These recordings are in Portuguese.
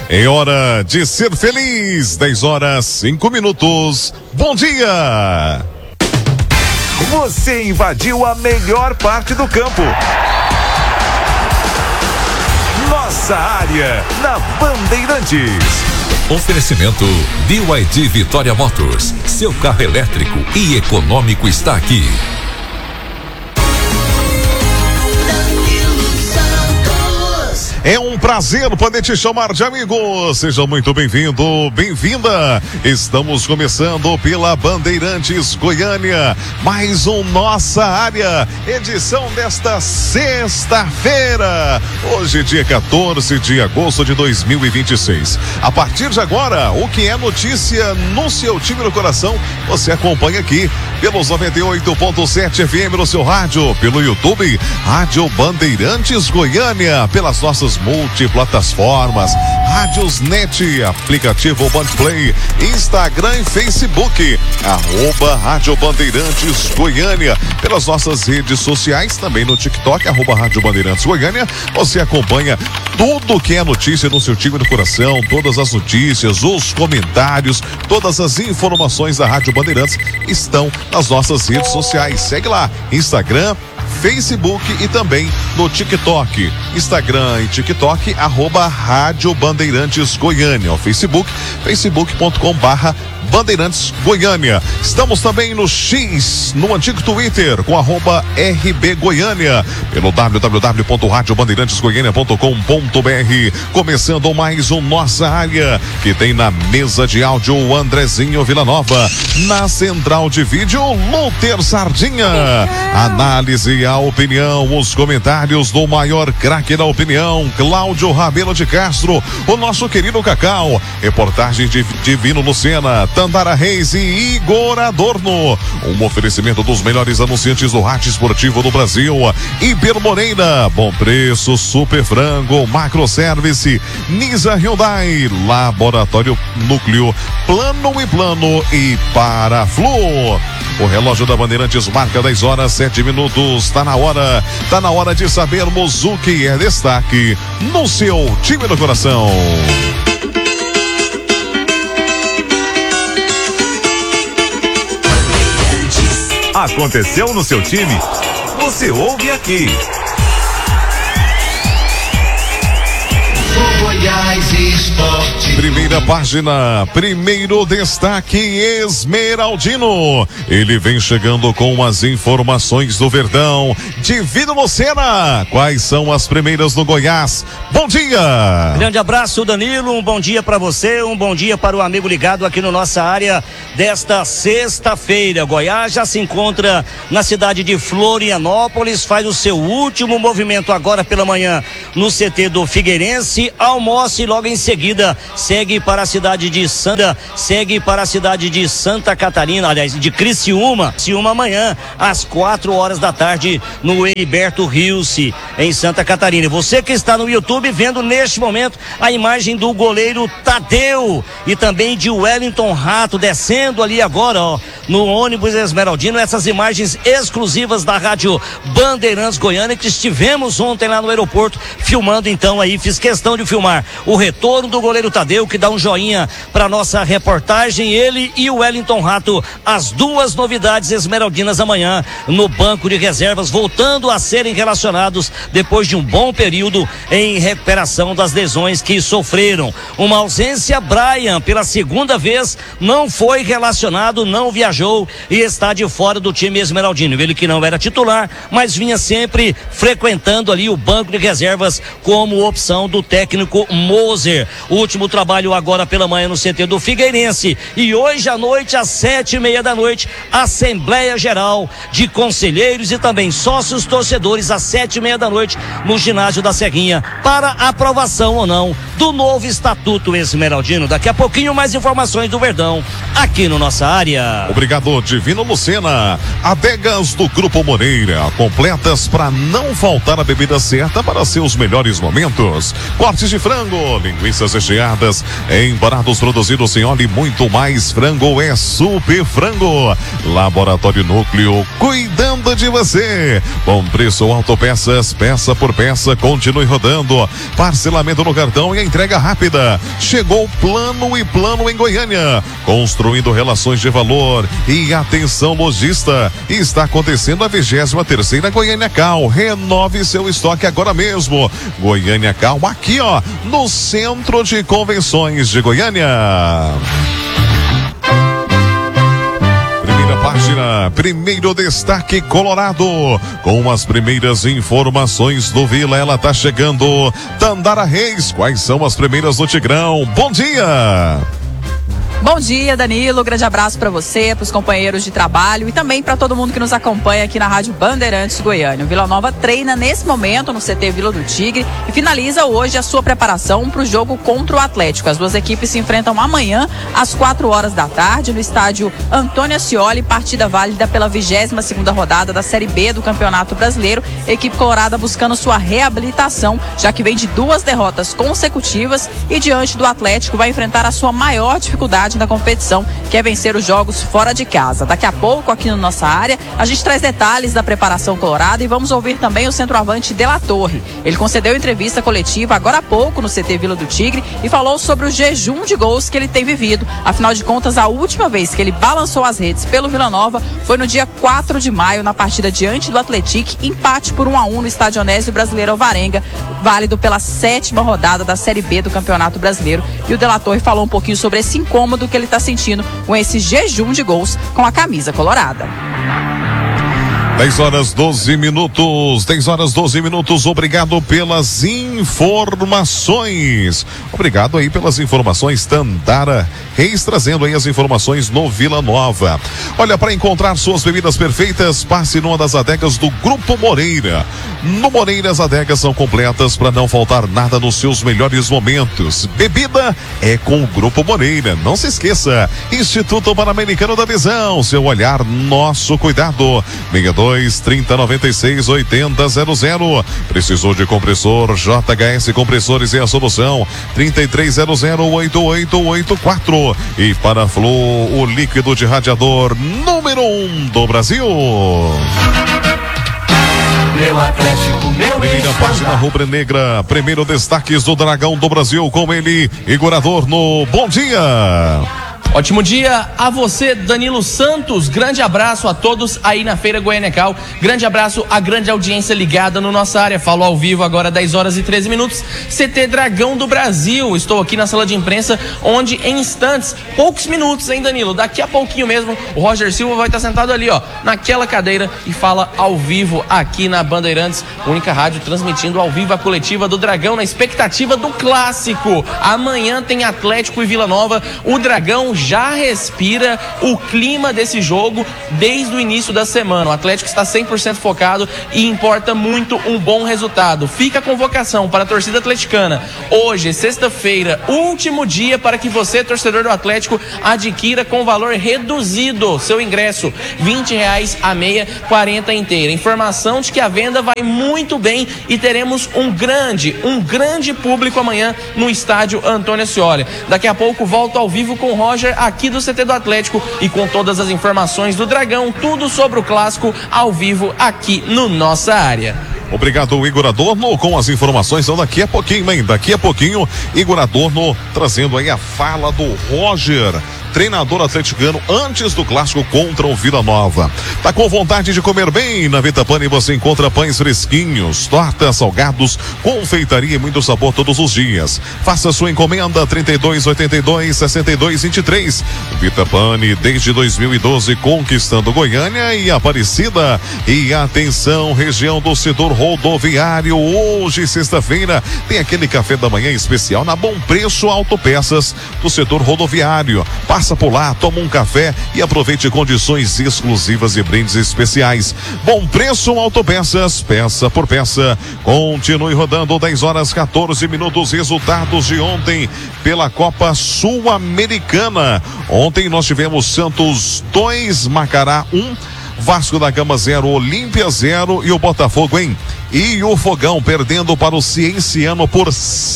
É hora de ser feliz. 10h05. Bom dia! Você invadiu a melhor parte do campo. Nossa área na Bandeirantes. Oferecimento BYD Vitória Motors. Seu carro elétrico e econômico está aqui. É um prazer poder te chamar de amigo. Seja muito bem-vindo, bem-vinda. Estamos começando pela Bandeirantes Goiânia. Mais um Nossa Área, edição desta sexta-feira. Hoje, dia 14 de agosto de 2026. A partir de agora, o que é notícia no seu time no coração, você acompanha aqui pelos 98.7 FM no seu rádio, pelo YouTube, Rádio Bandeirantes Goiânia, pelas nossas multiplataformas, Rádios Net, aplicativo Bandplay, Instagram e Facebook, @Rádio Bandeirantes Goiânia, pelas nossas redes sociais, também no TikTok, @Rádio Bandeirantes Goiânia. Você acompanha tudo que é notícia no seu time do coração, todas as notícias, os comentários, todas as informações da Rádio Bandeirantes estão nas nossas redes sociais. Segue lá, Instagram, Facebook e também no TikTok. Instagram e TikTok, @Rádio Bandeirantes Goiânia. O Facebook, facebook.com/Bandeirantes Goiânia. Estamos também no X, no antigo Twitter, com @RB Goiânia, pelo www.radiobandeirantesgoiania.com.br. Começando mais um Nossa Área, que tem na mesa de áudio o Andrezinho Villanova, na central de vídeo Luther Sardinha. Análise, a opinião, os comentários do maior craque da opinião, Cláudio Rabelo de Castro, o nosso querido Cacau. Reportagem de Divino Lucena, Tandara Reis e Igor Adorno. Um oferecimento dos melhores anunciantes do rádio esportivo do Brasil. Iber Moreira, Bom Preço, Super Frango, Macro Service, Nisa Hyundai, Laboratório Núcleo, Plano e Paraflu. O relógio da Bandeirantes marca 10h07. Tá na hora de sabermos o que é destaque no seu time do coração. Aconteceu no seu time? Você ouve aqui. Primeira página, primeiro destaque, Esmeraldino. Ele vem chegando com as informações do Verdão. Divino Lucena, quais são as primeiras do Goiás? Bom dia! Grande abraço, Danilo, um bom dia para você, um bom dia para o amigo ligado aqui no Nossa Área desta sexta-feira. Goiás já se encontra na cidade de Florianópolis, faz o seu último movimento agora pela manhã no CT do Figueirense, almoça e logo em seguida segue para a cidade de Santa Catarina, aliás, de Criciúma amanhã às 4h da tarde no Heriberto Rilse, em Santa Catarina. Você que está no YouTube vendo neste momento a imagem do goleiro Tadeu e também de Wellington Rato descendo ali agora, ó, no ônibus Esmeraldino, essas imagens exclusivas da Rádio Bandeirantes Goiânia, que estivemos ontem lá no aeroporto filmando. Então aí fiz questão de filmar o retorno do goleiro Tadeu, que dá um joinha para nossa reportagem, ele e o Wellington Rato, as duas novidades esmeraldinas amanhã no banco de reservas, voltando a serem relacionados depois de um bom período em recuperação das lesões que sofreram. Uma ausência, Brian, pela segunda vez, não foi relacionado, não viajou e está de fora do time esmeraldino. Ele que não era titular, mas vinha sempre frequentando ali o banco de reservas como opção do técnico Moser. O último trabalho agora pela manhã no CT do Figueirense, e hoje à noite às 7h30, Assembleia Geral de Conselheiros e também sócios torcedores às 7h30 no ginásio da Serrinha para aprovação ou não do novo estatuto esmeraldino. Daqui a pouquinho mais informações do Verdão aqui no Nossa Área. Obrigado, Divino Lucena. Adegas do Grupo Moreira, completas para não faltar a bebida certa para seus melhores momentos. Cortes de frango, linguiças recheadas, embarados produzidos em óleo e muito mais. Frango é Super Frango. Laboratório Núcleo, cuidando de você. Bom preço, autopeças, peça por peça, continue rodando. Parcelamento no cartão e a entrega rápida. Chegou Plano e Plano em Goiânia, construindo relações de valor. E atenção, lojista, está acontecendo a 23ª Goiânia Cal. Renove seu estoque agora mesmo. Goiânia Cal, aqui ó, no Centro de Convenções de Goiânia. Primeira página, primeiro destaque colorado, com as primeiras informações do Vila. Ela tá chegando. Tandara Reis, quais são as primeiras do Tigrão? Bom dia! Bom dia, Danilo. Grande abraço para você, para os companheiros de trabalho e também para todo mundo que nos acompanha aqui na Rádio Bandeirantes Goiânia. O Vila Nova treina nesse momento no CT Vila do Tigre e finaliza hoje a sua preparação para o jogo contra o Atlético. As duas equipes se enfrentam amanhã às 4 horas da tarde no estádio Antônio Ascioli, partida válida pela 22ª rodada da Série B do Campeonato Brasileiro. Equipe colorada buscando sua reabilitação, já que vem de 2 derrotas consecutivas e diante do Atlético vai enfrentar a sua maior dificuldade da competição, que é vencer os jogos fora de casa. Daqui a pouco, aqui na nossa área, a gente traz detalhes da preparação colorada e vamos ouvir também o centroavante De La Torre. Ele concedeu entrevista coletiva agora há pouco no CT Vila do Tigre e falou sobre o jejum de gols que ele tem vivido. Afinal de contas, a última vez que ele balançou as redes pelo Vila Nova foi no dia 4 de maio, na partida diante do Atlético, empate por 1-1 no estádio Onésio Brasileiro Alvarenga, válido pela 7ª rodada da Série B do Campeonato Brasileiro. E o De La Torre falou um pouquinho sobre esse incômodo que ele está sentindo com esse jejum de gols com a camisa colorada. 10 horas 12 minutos, 10 horas 12 minutos, obrigado pelas informações. Obrigado aí pelas informações, Tandara Reis, trazendo aí as informações no Vila Nova. Olha, para encontrar suas bebidas perfeitas, passe numa das adegas do Grupo Moreira. No Moreira, as adegas são completas para não faltar nada nos seus melhores momentos. Bebida é com o Grupo Moreira. Não se esqueça, Instituto Pan-Americano da Visão, seu olhar, nosso cuidado. 3096-8000. Precisou de compressor? JHS Compressores é a solução. 3300-8884. E para Flor, o líquido de radiador número 1 do Brasil. Meu Atlético, meu Primeira página rubro-negra, primeiro destaques do Dragão do Brasil, com ele, Igor Adorno. Bom dia! Ótimo dia a você, Danilo Santos. Grande abraço a todos aí na Feira Goiânia Cal. Grande abraço à grande audiência ligada no nossa área. Falo ao vivo agora, 10 horas e 13 minutos. CT Dragão do Brasil. Estou aqui na sala de imprensa, onde em instantes, poucos minutos, hein, Danilo? Daqui a pouquinho mesmo, o Roger Silva vai estar sentado ali, ó, naquela cadeira e fala ao vivo aqui na Bandeirantes, única rádio transmitindo ao vivo a coletiva do Dragão na expectativa do clássico. Amanhã tem Atlético e Vila Nova. O Dragão já respira o clima desse jogo desde o início da semana. O Atlético está 100% focado e importa muito um bom resultado. Fica a convocação para a torcida atleticana. Hoje, sexta-feira, último dia para que você, torcedor do Atlético, adquira com valor reduzido seu ingresso, R$20 a meia, 40 inteira. Informação de que a venda vai muito bem e teremos um grande público amanhã no estádio Antônio Ascioli. Daqui a pouco volto ao vivo com o Roger aqui do CT do Atlético e com todas as informações do Dragão, tudo sobre o clássico ao vivo aqui no nossa área. Obrigado, Igor Adorno, com as informações. Então, daqui a pouquinho, hein? Daqui a pouquinho, Igor Adorno trazendo aí a fala do Roger, treinador atleticano, antes do clássico contra o Vila Nova. Tá com vontade de comer bem? Na Vita Pane você encontra pães fresquinhos, tortas, salgados, confeitaria e muito sabor todos os dias. Faça sua encomenda 3282-6223. Vita Pane desde 2012 conquistando Goiânia e Aparecida. E atenção, região do setor rodoviário, hoje sexta-feira tem aquele café da manhã especial na Bom Preço Autopeças do setor rodoviário. Passe Passa por lá, toma um café e aproveite condições exclusivas e brindes especiais. Bom preço, autopeças, peça por peça. Continue rodando, 10h14. Resultados de ontem pela Copa Sul-Americana. Ontem nós tivemos Santos 2, Macará 1, Vasco da Gama 0, Olímpia 0 e o Botafogo, hein? E o Fogão perdendo para o Cienciano por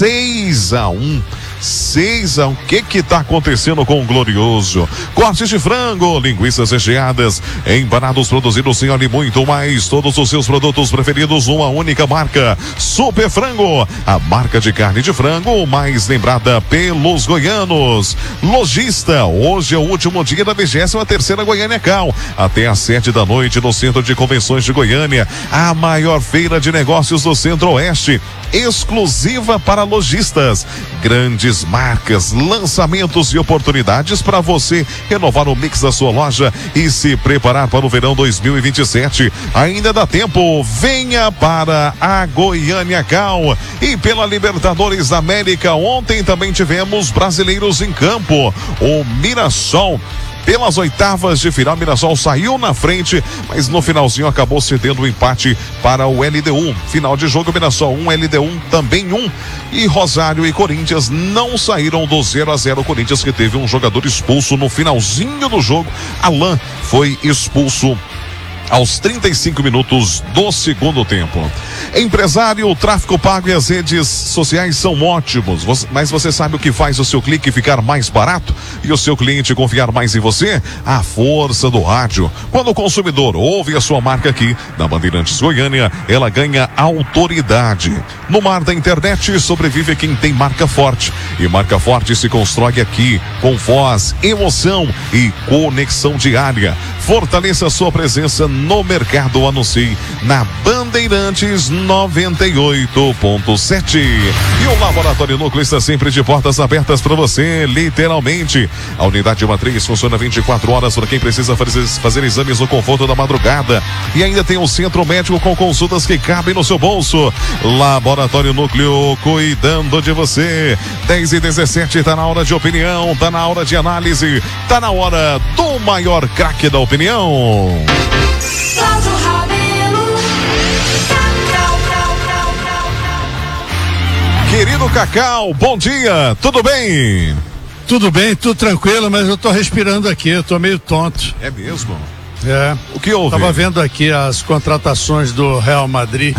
6-1. 6-1. O que tá acontecendo com o Glorioso? Cortes de frango, linguiças recheadas, empanados produzidos sem óleo e muito mais. Todos os seus produtos preferidos, uma única marca. Super Frango, a marca de carne de frango mais lembrada pelos goianos. Lojista, hoje é o último dia da 23ª Goiânia Cal. Até às 7h no Centro de Convenções de Goiânia. A maior feira de negócios do Centro-Oeste. Exclusiva para lojistas. Grandes marcas, lançamentos e oportunidades para você renovar o mix da sua loja e se preparar para o verão 2027. Ainda dá tempo, venha para a Goiânia Cal. E pela Libertadores da América, ontem também tivemos brasileiros em campo. O Mirassol, pelas oitavas de final, Mirassol saiu na frente, mas no finalzinho acabou cedendo o empate para o LDU. Final de jogo, Mirassol 1, LDU também 1. E Rosário e Corinthians não saíram do 0-0. Corinthians que teve um jogador expulso no finalzinho do jogo. Alain foi expulso aos 35 minutos do segundo tempo. Empresário, o tráfego pago e as redes sociais são ótimos, mas você sabe o que faz o seu clique ficar mais barato e o seu cliente confiar mais em você? A força do rádio. Quando o consumidor ouve a sua marca aqui na Bandeirantes Goiânia, ela ganha autoridade. No mar da internet sobrevive quem tem marca forte, e marca forte se constrói aqui com voz, emoção e conexão diária. Fortaleça sua presença no mercado. Anuncie na Bandeirantes 98.7. E o Laboratório Núcleo está sempre de portas abertas para você, literalmente. A unidade matriz funciona 24 horas para quem precisa fazer exames no conforto da madrugada. E ainda tem um centro médico com consultas que cabem no seu bolso. Laboratório Núcleo, cuidando de você. 10h17, tá na hora de opinião, tá na hora de análise, tá na hora do maior craque da opinião. Querido Cacau, bom dia, tudo bem? Tudo bem, tudo tranquilo, mas eu tô respirando aqui, eu tô meio tonto. É mesmo? É. O que houve? Tava vendo aqui as contratações do Real Madrid.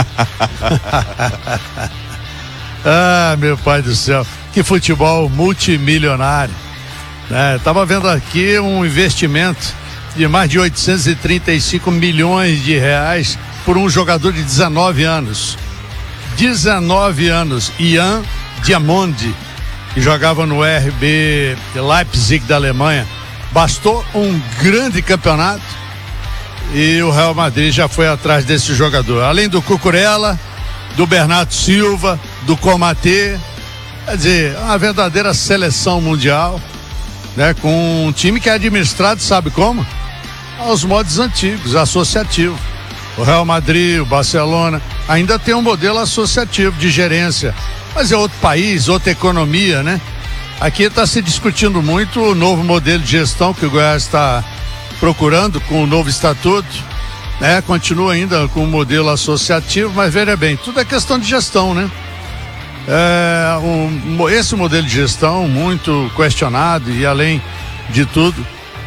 Ah, meu pai do céu, que futebol multimilionário, né? Tava vendo aqui um investimento de mais de 835 milhões de reais por um jogador de 19 anos. 19 anos, Ian Diamondi, que jogava no RB Leipzig da Alemanha. Bastou um grande campeonato e o Real Madrid já foi atrás desse jogador. Além do Cucurella, do Bernardo Silva, do Konaté, quer dizer, uma verdadeira seleção mundial, né? Com um time que é administrado, sabe como? Aos modos antigos, associativo. O Real Madrid, o Barcelona, ainda tem um modelo associativo de gerência, mas é outro país, outra economia, né? Aqui está se discutindo muito o novo modelo de gestão que o Goiás está procurando com o novo estatuto, né? Continua ainda com o modelo associativo, mas veja bem, tudo é questão de gestão, né? Esse modelo de gestão muito questionado e, além de tudo,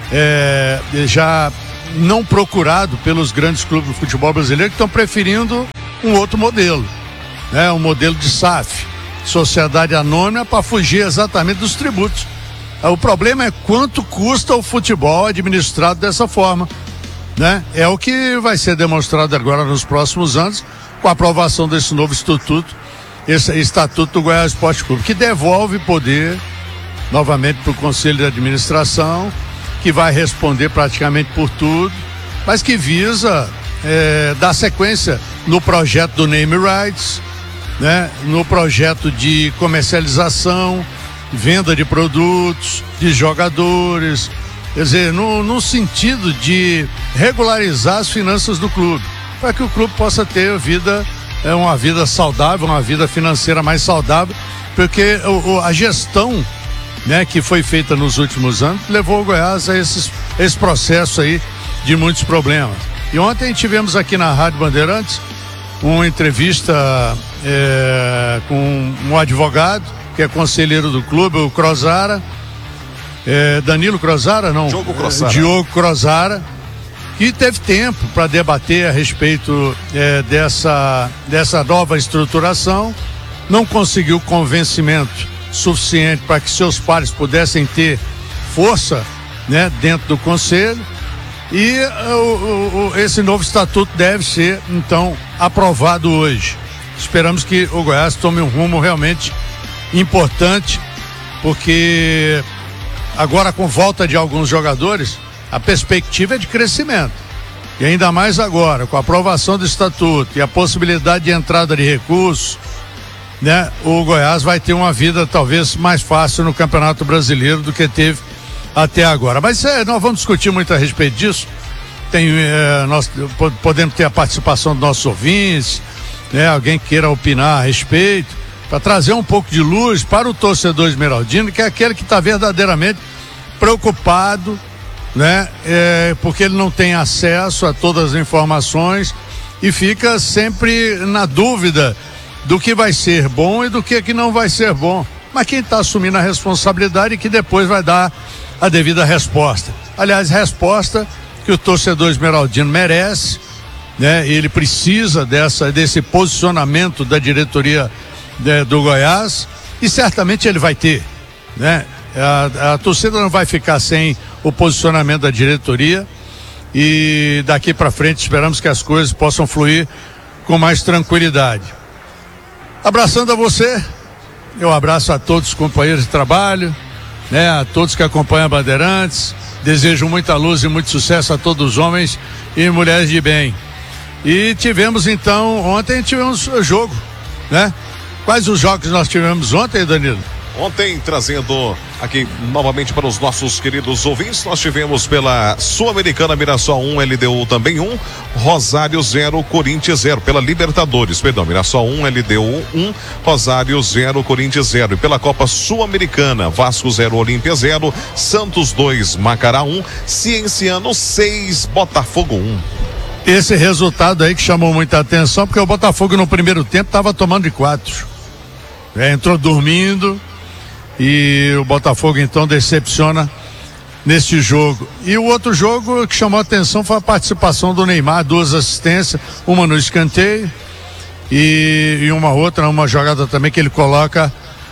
já não procurado pelos grandes clubes do futebol brasileiro, que estão preferindo um outro modelo, né? Um modelo de SAF, Sociedade Anônima, para fugir exatamente dos tributos. O problema é quanto custa o futebol administrado dessa forma, né? É o que vai ser demonstrado agora nos próximos anos com a aprovação desse novo estatuto, esse estatuto do Goiás Esporte Clube, que devolve poder novamente para o Conselho de Administração, que vai responder praticamente por tudo, mas que visa dar sequência no projeto do Name Rights, né? No projeto de comercialização, venda de produtos, de jogadores, quer dizer, no sentido de regularizar as finanças do clube, para que o clube possa ter uma vida saudável, uma vida financeira mais saudável, porque a gestão né, que foi feita nos últimos anos, levou o Goiás a esse processo aí de muitos problemas. E ontem tivemos aqui na Rádio Bandeirantes uma entrevista com um advogado, que é conselheiro do clube, o Crozara, Danilo Crozara, não? Diogo Crozara, que teve tempo para debater a respeito dessa nova estruturação, não conseguiu convencimento suficiente para que seus pares pudessem ter força, né, dentro do conselho, e esse novo estatuto deve ser então aprovado hoje. Esperamos que o Goiás tome um rumo realmente importante, porque agora, com volta de alguns jogadores, a perspectiva é de crescimento, e ainda mais agora com a aprovação do estatuto e a possibilidade de entrada de recursos, né, o Goiás vai ter uma vida talvez mais fácil no Campeonato Brasileiro do que teve até agora. Mas nós vamos discutir muito a respeito disso. Nós podemos ter a participação dos nossos ouvintes, né, alguém queira opinar a respeito, para trazer um pouco de luz para o torcedor esmeraldino, que é aquele que está verdadeiramente preocupado, né, porque ele não tem acesso a todas as informações e fica sempre na dúvida do que vai ser bom e do que não vai ser bom. Mas quem está assumindo a responsabilidade, que depois vai dar a devida resposta. Aliás, resposta que o torcedor esmeraldino merece, né? Ele precisa desse posicionamento da diretoria do Goiás, e certamente ele vai ter, né? A torcida não vai ficar sem o posicionamento da diretoria, e daqui para frente esperamos que as coisas possam fluir com mais tranquilidade. Abraçando a você, eu abraço a todos os companheiros de trabalho, né, a todos que acompanham a Bandeirantes, desejo muita luz e muito sucesso a todos os homens e mulheres de bem. E ontem tivemos jogo, né? Quais os jogos nós tivemos ontem, Danilo? Ontem, trazendo aqui novamente para os nossos queridos ouvintes, nós tivemos pela Sul-Americana Mirassol 1, LDU também 1, Rosário 0, Corinthians 0, pela Libertadores, Mirassol 1, LDU 1, Rosário 0, Corinthians 0, e pela Copa Sul-Americana, Vasco 0, Olímpia 0, Santos 2, Macará 1, Cienciano 6, Botafogo 1. Esse resultado aí que chamou muita atenção, porque o Botafogo no primeiro tempo estava tomando de 4. Entrou dormindo, e o Botafogo então decepciona neste jogo. E o outro jogo que chamou a atenção foi a participação do Neymar, 2 assistências, uma no escanteio e uma jogada também que ele coloca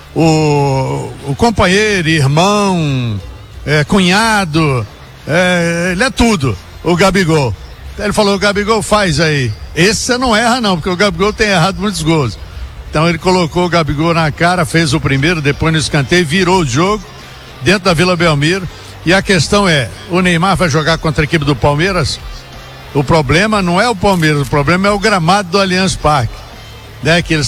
o companheiro, irmão, cunhado, ele é tudo, o Gabigol. Ele falou: o Gabigol, faz aí. Esse você não erra não, porque o Gabigol tem errado muitos gols. Então ele colocou o Gabigol na cara, fez o primeiro, depois no escanteio, virou o jogo dentro da Vila Belmiro. E a questão é, o Neymar vai jogar contra a equipe do Palmeiras? O problema não é o Palmeiras, o problema é o gramado do Allianz Parque, né? Que eles